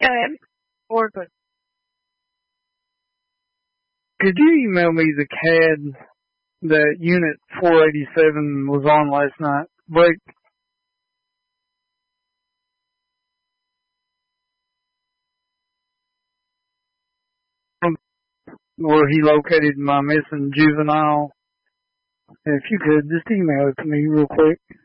Go ahead. Or good. Could you email me the CAD that Unit 487 was on last night? Break. Where he located my missing juvenile. If you could, just email it to me real quick.